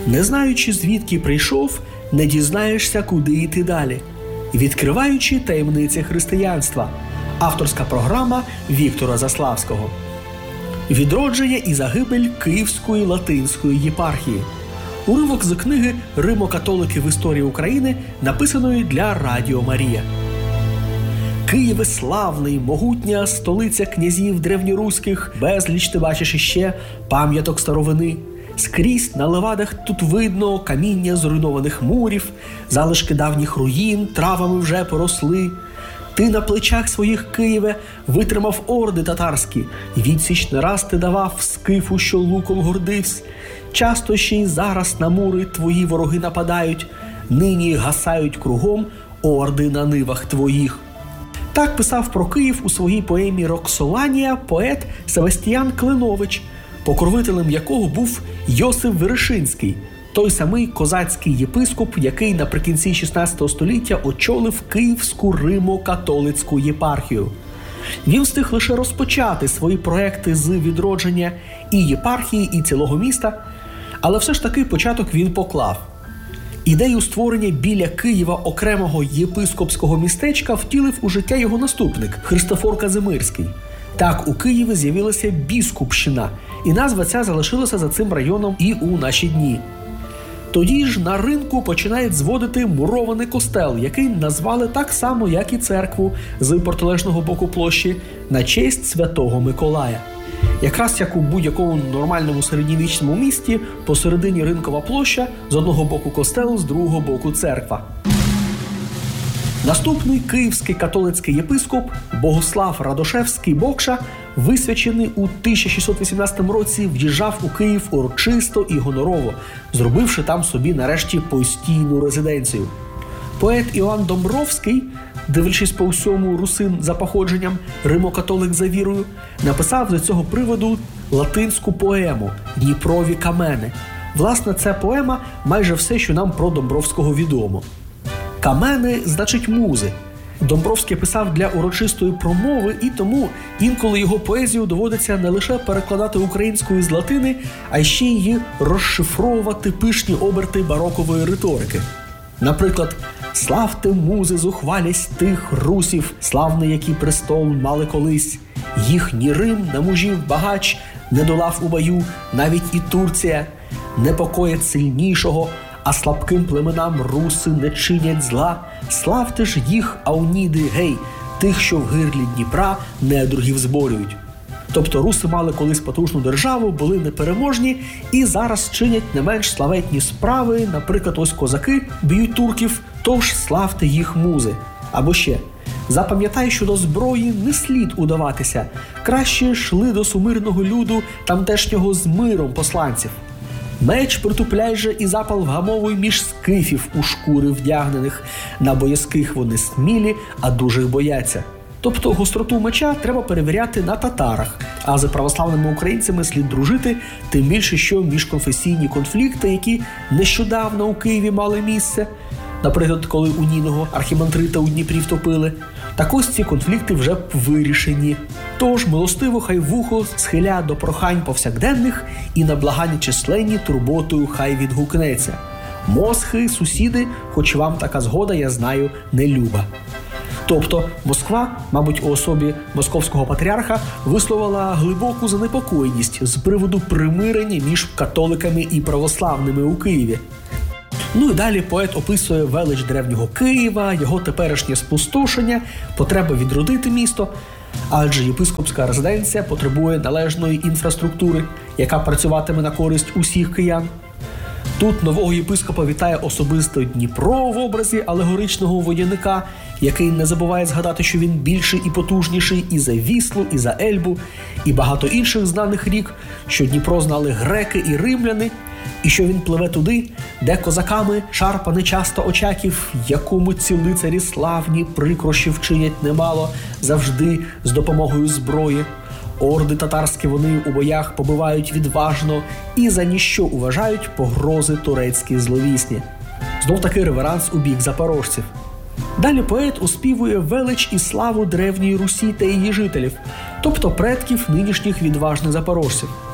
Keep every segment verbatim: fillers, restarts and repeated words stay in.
Не знаючи, звідки прийшов, не дізнаєшся, куди йти далі. Відкриваючи таємниці християнства. Авторська програма Віктора Заславського. Відродження і загибель Київської Латинської єпархії. Уривок з книги «Римо-католики в історії України», написаної для Радіо Марія. Києве славний, могутня столиця князів древньоруських, безліч ти бачиш іще пам'яток старовини. Скрізь на левадах тут видно каміння зруйнованих мурів, залишки давніх руїн травами вже поросли. Ти на плечах своїх, Києве, витримав орди татарські, відсіч не раз ти давав скифу, що луком гордивсь. Часто ще й зараз на мури твої вороги нападають, нині гасають кругом орди на нивах твоїх. Так писав про Київ у своїй поемі «Роксоланія» поет Севастіян Клинович, покровителем якого був Йосип Верешинський, той самий козацький єпископ, який наприкінці шістнадцятого століття очолив Київську Римо-католицьку єпархію. Він встиг лише розпочати свої проекти з відродження і єпархії, і цілого міста, але все ж таки початок він поклав. Ідею створення біля Києва окремого єпископського містечка втілив у життя його наступник Христофор Казимирський. Так у Києві з'явилася Біскупщина, і назва ця залишилася за цим районом і у наші дні. Тоді ж на ринку починають зводити мурований костел, який назвали так само, як і церкву з протилежного боку площі, на честь Святого Миколая. Якраз як у будь-якому нормальному середньовічному місті, посередині ринкова площа, з одного боку костел, з другого боку церква. Наступний київський католицький єпископ Богуслав Радошевський Бокша, висвячений у тисяча шістсот вісімнадцятому році, в'їжджав у Київ урочисто і гонорово, зробивши там собі нарешті постійну резиденцію. Поет Іоанн Домбровський, дивлячись по всьому русин за походженням, римо-католик за вірою, написав з цього приводу латинську поему «Дніпрові камени». Власне, ця поема майже все, що нам про Домбровського відомо. Камени – значить музи. Домбровський писав для урочистої промови, і тому інколи його поезію доводиться не лише перекладати українською з латини, а ще й розшифровувати пишні оберти барокової риторики. Наприклад, «Славте, музи, зухвалість тих русів, славний, який престол мали колись. Їхній Рим на мужів багач не долав у бою, навіть і Турція. Непокоїть сильнішого, а слабким племенам руси не чинять зла. Славте ж їх, ауніди, гей, тих, що в гирлі Дніпра недругів зборюють». Тобто руси мали колись потужну державу, були непереможні і зараз чинять не менш славетні справи, наприклад, ось козаки б'ють турків, тож славте їх, музи. Або ще: запам'ятай, що до зброї не слід удаватися, краще шли до сумирного люду тамтешнього з миром посланців. Меч притупляй же і запал вгамовуй між скифів у шкури вдягнених, на боязких вони смілі, а дужих бояться. Тобто гостроту меча треба перевіряти на татарах, а з православними українцями слід дружити, тим більше, що міжконфесійні конфлікти, які нещодавно у Києві мали місце, наприклад, коли унійного архімандрита у Дніпрі втопили, так ось ці конфлікти вже вирішені. Тож милостиво хай вухо схиля до прохань повсякденних і на благання численні турботою хай відгукнеться. Мосхи, сусіди, хоч вам така згода, я знаю, не люба. Тобто Москва, мабуть, у особі московського патріарха, висловила глибоку занепокоєність з приводу примирення між католиками і православними у Києві. Ну і далі поет описує велич древнього Києва, його теперішнє спустошення, потреба відродити місто, адже єпископська резиденція потребує належної інфраструктури, яка працюватиме на користь усіх киян. Тут нового єпископа вітає особисто Дніпро в образі алегоричного водяника, який не забуває згадати, що він більший і потужніший і за Віслу, і за Ельбу, і багато інших знаних рік, що Дніпро знали греки і римляни, і що він пливе туди, де козаками шарпане часто очаків, якому ці лицарі славні прикрощів чинять немало, завжди з допомогою зброї. Орди татарські вони у боях побивають відважно і за ніщо уважають погрози турецькі зловісні. Знов таки реверанс у бік запорожців. Далі поет оспівує велич і славу древньої Русі та її жителів, тобто предків нинішніх відважних запорожців.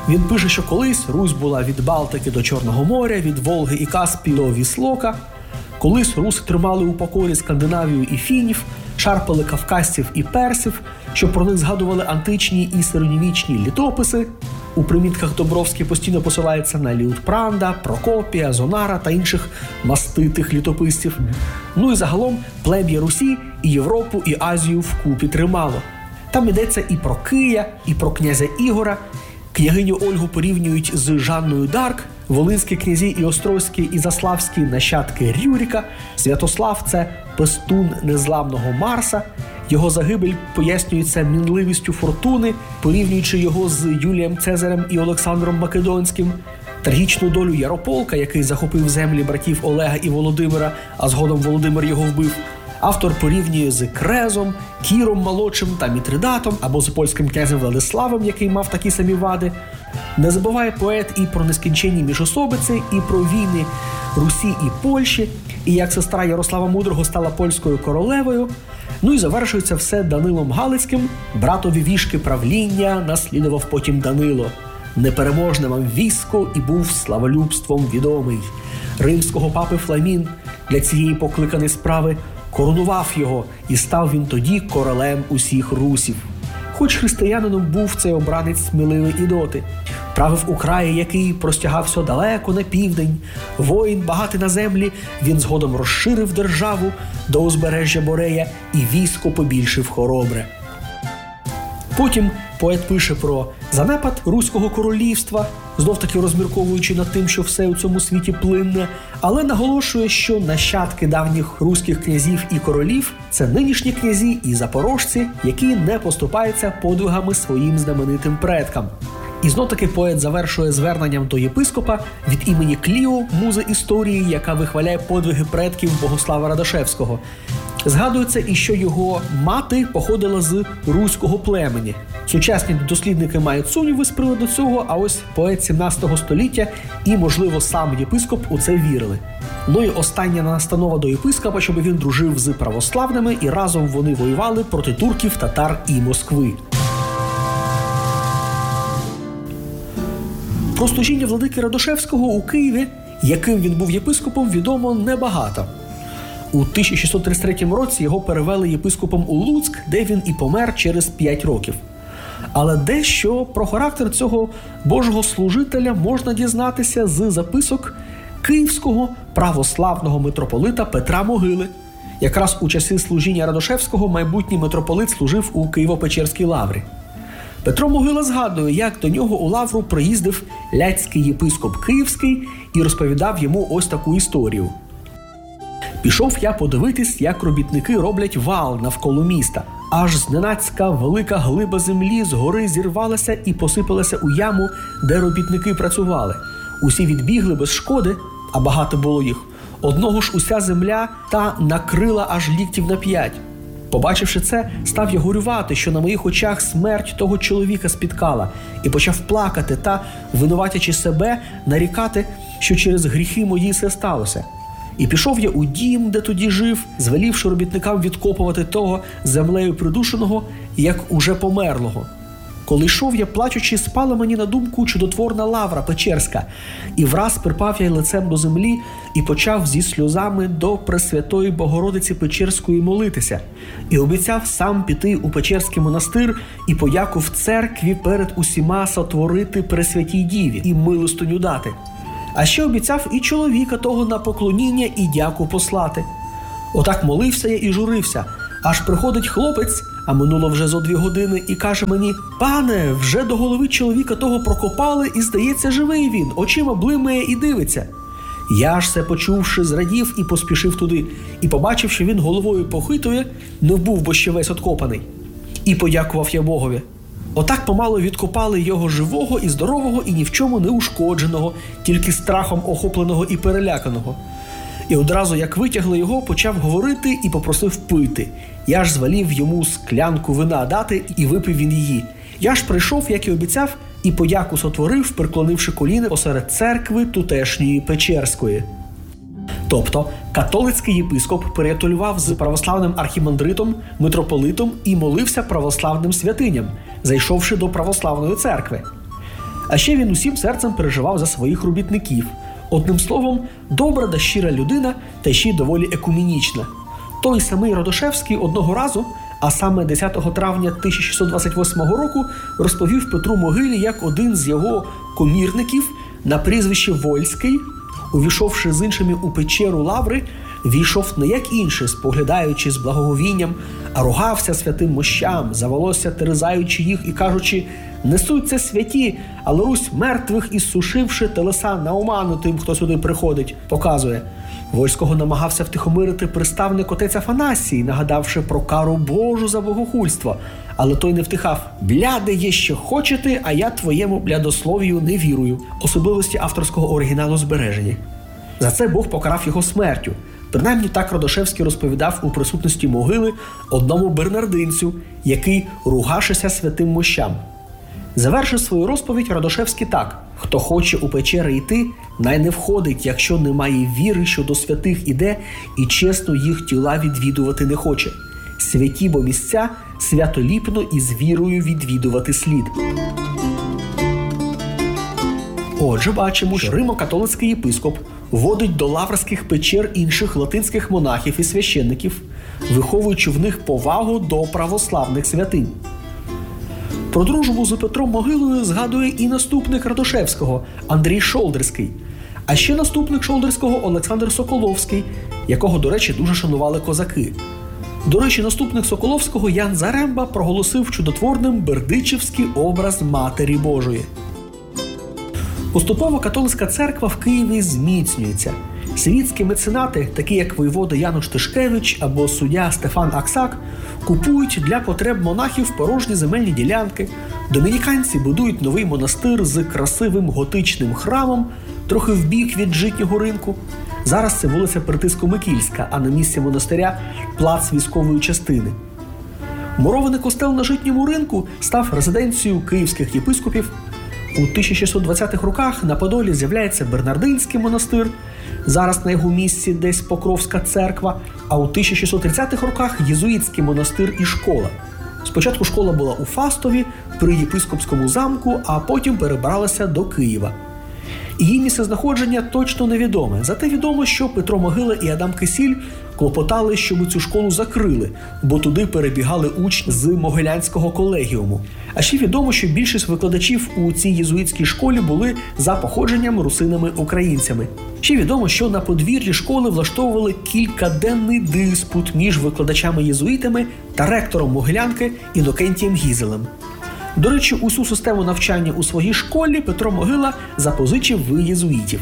Він пише, що колись Русь була від Балтики до Чорного моря, від Волги і Каспію до Віслока. Колись руси тримали у покорі Скандинавію і фінів, шарпали кавказців і персів, що про них згадували античні і середньовічні літописи. У примітках Добровський постійно посилається на Ліутпранда, Прокопія, Зонара та інших маститих літописців. Ну і загалом плем'я Русі і Європу, і Азію вкупі тримало. Там йдеться і про Кия, і про князя Ігора. Княгиню Ольгу порівнюють з Жанною Дарк, волинські князі і острозькі, і заславські нащадки Рюріка, Святослав – це пестун незламного Марса, його загибель пояснюється мінливістю фортуни, порівнюючи його з Юлієм Цезарем і Олександром Македонським, трагічну долю Ярополка, який захопив землі братів Олега і Володимира, а згодом Володимир його вбив. Автор порівнює з Крезом, Кіром Молодшим та Мітридатом або з польським князем Владиславом, який мав такі самі вади. Не забуває поет і про нескінченні міжособиці, і про війни Русі і Польщі, і як сестра Ярослава Мудрого стала польською королевою. Ну і завершується все Данилом Галицьким. Братові вішки правління наслідував потім Данило. Непереможне мав військо і був славолюбством відомий. Римського папи Фламін для цієї покликаної справи коронував його, і став він тоді королем усіх русів. Хоч християнином був цей обранець сміливий і доти. Правив у краї, який простягався далеко на південь. Воїн багатий на землі, він згодом розширив державу до узбережжя Борея і військо побільшив хоробре. Потім поет пише про занепад Руського королівства, знов-таки розмірковуючи над тим, що все у цьому світі плинне, але наголошує, що нащадки давніх руських князів і королів – це нинішні князі і запорожці, які не поступаються подвигами своїм знаменитим предкам. І знов-таки поет завершує зверненням до єпископа від імені Кліо, музи історії, яка вихваляє подвиги предків Богослава Радошевського. Згадується і що його мати походила з руського племені. Сучасні дослідники мають сумніви з приводу цього, а ось поет сімнадцятого століття і, можливо, сам єпископ у це вірили. Ну і остання настанова до єпископа, щоб він дружив з православними, і разом вони воювали проти турків, татар і Москви. Про служіння владики Радошевського у Києві, яким він був єпископом, відомо небагато. У тисяча шістсот тридцять третьому році його перевели єпископом у Луцьк, де він і помер через п'ять років. Але дещо про характер цього божого служителя можна дізнатися з записок київського православного митрополита Петра Могили. Якраз у часи служіння Радошевського майбутній митрополит служив у Києво-Печерській лаврі. Петро Могила згадує, як до нього у лавру приїздив ляцький єпископ Київський і розповідав йому ось таку історію. «Пішов я подивитись, як робітники роблять вал навколо міста. Аж зненацька велика глиба землі з гори зірвалася і посипалася у яму, де робітники працювали. Усі відбігли без шкоди, а багато було їх. Одного ж уся земля та накрила аж ліктів на п'ять. Побачивши це, став я горювати, що на моїх очах смерть того чоловіка спіткала, і почав плакати та, винуватячи себе, нарікати, що через гріхи мої все сталося. І пішов я у дім, де тоді жив, звелівши робітникам відкопувати того землею придушеного, як уже померлого. Коли йшов я, плачучи, спала мені на думку чудотворна лавра Печерська, і враз припав я лицем до землі і почав зі сльозами до Пресвятої Богородиці Печерської молитися, і обіцяв сам піти у Печерський монастир і подяку в церкві перед усіма сотворити Пресвятій Діві і милостиню дати. А ще обіцяв і чоловіка того на поклоніння і дяку послати. Отак молився я і журився, аж приходить хлопець, а минуло вже зо дві години, і каже мені: «Пане, вже до голови чоловіка того прокопали, і, здається, живий він, очима блимає і дивиться». Я ж це почувши, зрадів і поспішив туди, і побачив, що він головою похитує, не був бо ще весь откопаний. І подякував я Богові. Отак помало відкопали його живого і здорового, і ні в чому не ушкодженого, тільки страхом охопленого і переляканого. І одразу, як витягли його, почав говорити і попросив пити. Я ж звелів йому склянку вина дати, і випив він її. Я ж прийшов, як і обіцяв, і подяку сотворив, приклонивши коліна посеред церкви тутешньої Печерської. Тобто католицький єпископ приятелював з православним архімандритом, митрополитом і молився православним святиням, зайшовши до православної церкви. А ще він усім серцем переживав за своїх робітників. Одним словом, добра та щира людина, та ще й доволі екуменічна. Той самий Радошевський одного разу, а саме десятого травня тисяча шістсот двадцять восьмого року, розповів Петру Могилі, як один з його комірників на прізвище Вольський, увійшовши з іншими у печеру Лаври, війшов не як інший, споглядаючи з благоговінням, а ругався святим мощам, за волосся терзаючи їх і кажучи: «Несуться святі, але Русь мертвих ісушивши телеса на оману тим, хто сюди приходить», показує. Вольського намагався втихомирити приставник отець Афанасій, нагадавши про кару Божу за богохульство. Але той не втихав: «Бляде є що хочете, а я твоєму блядословію не вірую». Особливості авторського оригіналу збережені. За це Бог покарав його смертю. Принаймні так Радошевський розповідав у присутності Могили одному бернардинцю, який ругашився святим мощам. Завершив свою розповідь Радошевський так: «Хто хоче у печери йти, най не входить, якщо немає віри, що до святих іде, і чесно їх тіла відвідувати не хоче. Святі бо місця, святоліпно і з вірою відвідувати слід». Отже, бачимо, що римо-католицький єпископ водить до лаврських печер інших латинських монахів і священників, виховуючи в них повагу до православних святинь. Про дружбу з Петром Могилою згадує і наступник Радошевського Андрій Шолдерський, а ще наступник Шолдерського Олександр Соколовський, якого, до речі, дуже шанували козаки. До речі, наступник Соколовського Ян Заремба проголосив чудотворним бердичівський образ Матері Божої. Поступово католицька церква в Києві зміцнюється. Світські меценати, такі як воєвода Януш Тишкевич або суддя Стефан Аксак, купують для потреб монахів порожні земельні ділянки, домініканці будують новий монастир з красивим готичним храмом, трохи вбік від житнього ринку. Зараз це вулиця Притиско-Микільська, а на місці монастиря – плац військової частини. Мурований костел на житньому ринку став резиденцією київських єпископів. У тисяча шістсот двадцятих роках на Подолі з'являється Бернардинський монастир, зараз на його місці десь Покровська церква, а у тисяча шістсот тридцятих роках єзуїтський монастир і школа. Спочатку школа була у Фастові, при єпископському замку, а потім перебралася до Києва. Її місцезнаходження точно невідоме, зате відомо, що Петро Могила і Адам Кисіль клопотали, щоб цю школу закрили, бо туди перебігали учні з Могилянського колегіуму. А ще відомо, що більшість викладачів у цій єзуїтській школі були за походженням русинами-українцями. Ще відомо, що на подвір'ї школи влаштовували кількаденний диспут між викладачами-єзуїтами та ректором Могилянки Інокентієм Гізелем. До речі, усю систему навчання у своїй школі Петро Могила запозичив в єзуїтів.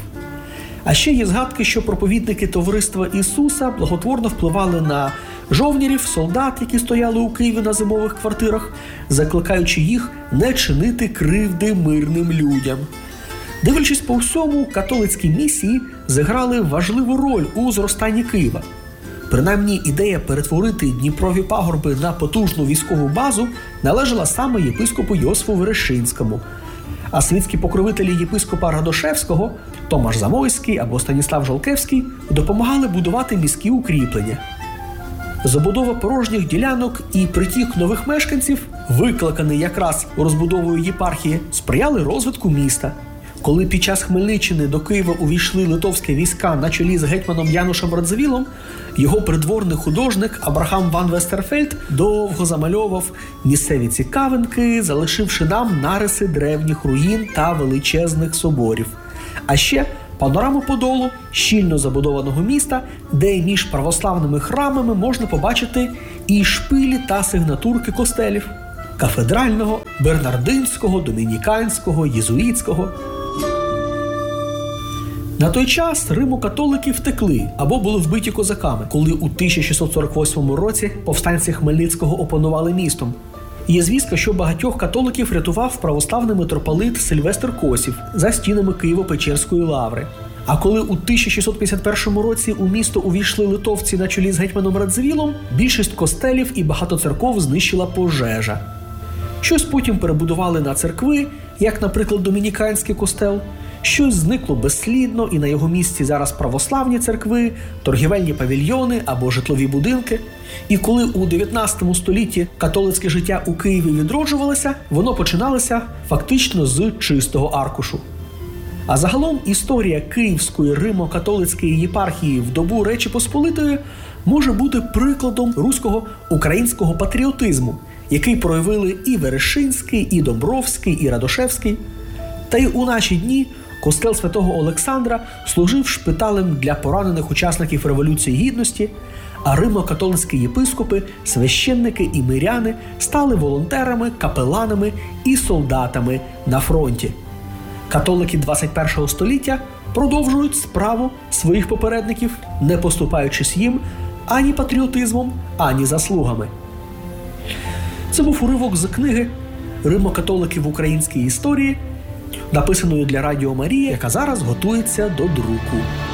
А ще є згадки, що проповідники Товариства Ісуса благотворно впливали на жовнірів, солдат, які стояли у Києві на зимових квартирах, закликаючи їх не чинити кривди мирним людям. Дивлячись по всьому, католицькі місії зіграли важливу роль у зростанні Києва. Принаймні, ідея перетворити Дніпрові пагорби на потужну військову базу належала саме єпископу Йосифу Верещинському. А світські покровителі єпископа Радошевського, Томаш Замойський або Станіслав Жолкевський, допомагали будувати міські укріплення. Забудова порожніх ділянок і притік нових мешканців, викликаний якраз розбудовою єпархії, сприяли розвитку міста. Коли під час Хмельниччини до Києва увійшли литовські війська на чолі з гетьманом Янушем Радзивілом, його придворний художник Абрахам ван Вестерфельд довго замальовував місцеві цікавинки, залишивши нам нариси древніх руїн та величезних соборів. А ще панораму Подолу, щільно забудованого міста, де між православними храмами можна побачити і шпилі та сигнатурки костелів – кафедрального, бернардинського, домініканського, єзуїтського. На той час римо-католики втекли або були вбиті козаками, коли у тисяча шістсот сорок восьмому році повстанці Хмельницького опанували містом. Є звістка, що багатьох католиків рятував православний митрополит Сильвестр Косів за стінами Києво-Печерської лаври. А коли у тисяча шістсот п'ятдесят першому році у місто увійшли литовці на чолі з гетьманом Радзивілом, більшість костелів і багато церков знищила пожежа. Щось потім перебудували на церкви, як, наприклад, домініканський костел. Щось зникло безслідно, і на його місці зараз православні церкви, торгівельні павільйони або житлові будинки. І коли у дев'ятнадцятому столітті католицьке життя у Києві відроджувалося, воно починалося фактично з чистого аркушу. А загалом історія Київської Римо-католицької єпархії в добу Речі Посполитої може бути прикладом руського українського патріотизму, який проявили і Верешинський, і Домбровський, і Радошевський. Та й у наші дні костел Святого Олександра служив шпиталем для поранених учасників Революції Гідності, а римо-католицькі єпископи, священники і миряни стали волонтерами, капеланами і солдатами на фронті. Католики двадцять першого століття продовжують справу своїх попередників, не поступаючись їм ані патріотизмом, ані заслугами. Це був уривок з книги «Римо-католики в українській історії», написаної для Радіо Марія, яка зараз готується до друку.